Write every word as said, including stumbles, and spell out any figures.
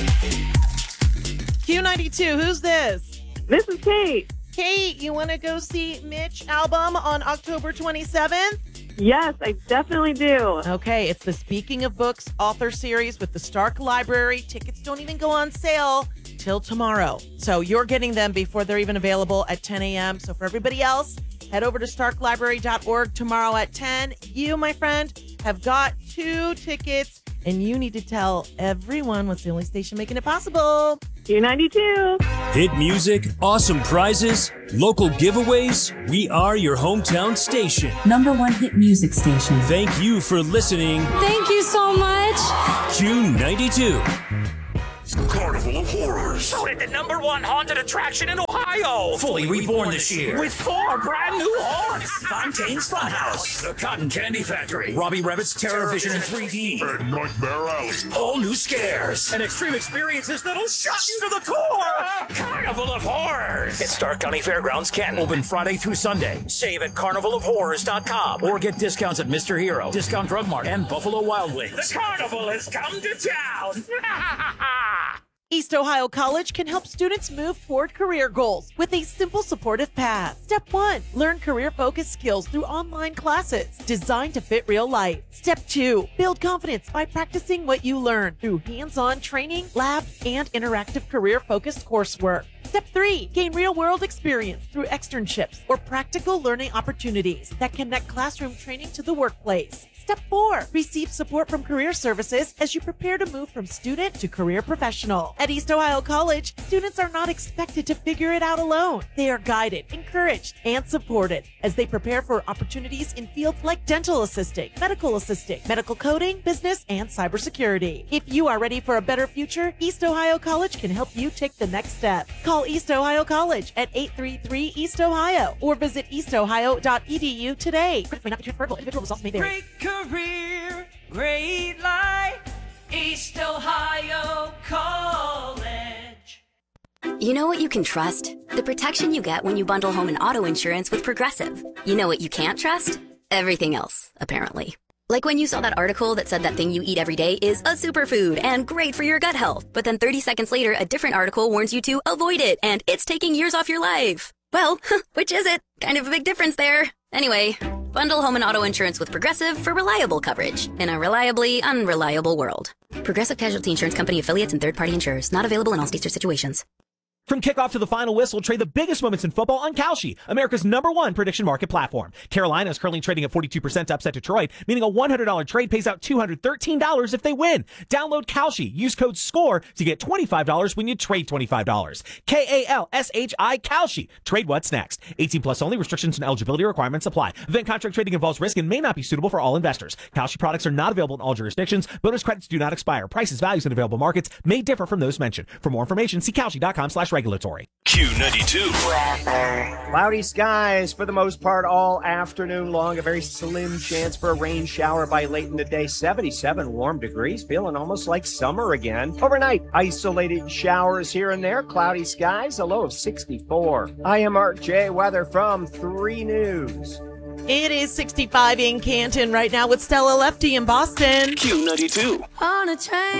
Q ninety-two, who's this? This is Kate. Kate, you want to go see Mitch album on October twenty-seventh? Yes, I definitely do. Okay, it's the Speaking of Books author series with the Stark Library. Tickets don't even go on sale till tomorrow. So you're getting them before they're even available at ten a.m. So for everybody else, head over to stark library dot org tomorrow at ten. You, my friend, have got two tickets, and you need to tell everyone what's the only station making it possible. Q ninety-two. Hit music, awesome prizes, local giveaways. We are your hometown station. Number one hit music station. Thank you for listening. Thank you so much. Q ninety-two. Carnival of Horrors. Voted the number one haunted attraction in Ohio. Fully reborn this year. With four brand new haunts. Fontaine's Funhouse. The Cotton Candy Factory. Robbie Rabbit's Terror Vision in three D. And Nightmare Alley. All new scares. And extreme experiences that'll shock you to the core. Carnival of Horrors. At Stark County Fairgrounds, Canton. Open Friday through Sunday. Save at carnival of horrors dot com. Or get discounts at Mister Hero, Discount Drug Mart, and Buffalo Wild Wings. The carnival has come to town. East Ohio College can help students move toward career goals with a simple supportive path. Step one, learn career-focused skills through online classes designed to fit real life. Step two, build confidence by practicing what you learn through hands-on training, labs, and interactive career-focused coursework. Step three, gain real-world experience through externships or practical learning opportunities that connect classroom training to the workplace. Step four, receive support from career services as you prepare to move from student to career professional. At East Ohio College, students are not expected to figure it out alone. They are guided, encouraged, and supported as they prepare for opportunities in fields like dental assisting, medical assisting, medical coding, business, and cybersecurity. If you are ready for a better future, East Ohio College can help you take the next step. Call East Ohio College at eight three three East Ohio or visit east ohio dot e d u today. May not be transferable. Individual results may vary. Career, great life, East Ohio College. You know what you can trust? The protection you get when you bundle home and auto insurance with Progressive. You know what you can't trust? Everything else, apparently. Like when you saw that article that said that thing you eat every day is a superfood and great for your gut health, but then thirty seconds later, a different article warns you to avoid it and it's taking years off your life. Well, which is it? Kind of a big difference there. Anyway, bundle home and auto insurance with Progressive for reliable coverage in a reliably unreliable world. Progressive Casualty Insurance Company affiliates and third-party insurers. Not available in all states or situations. From kickoff to the final whistle, trade the biggest moments in football on Kalshi, America's number one prediction market platform. Carolina is currently trading at forty-two percent to upset Detroit, meaning a one hundred dollars trade pays out two hundred thirteen dollars if they win. Download Kalshi. Use code SCORE to get twenty-five dollars when you trade twenty-five dollars. K A L S H I, Kalshi. Trade what's next. eighteen plus only. Restrictions and eligibility requirements apply. Event contract trading involves risk and may not be suitable for all investors. Kalshi products are not available in all jurisdictions. Bonus credits do not expire. Prices, values, and available markets may differ from those mentioned. For more information, see kalshi dot com slash regulatory. Q ninety-two. Cloudy skies for the most part all afternoon long. A very slim chance for a rain shower by late in the day. seventy-seven warm degrees, feeling almost like summer again. Overnight, isolated showers here and there. Cloudy skies, a low of sixty-four. I am Art J. Weather from three News. It is sixty-five in Canton right now with Stella Lefty in Boston. Q ninety-two. On a train.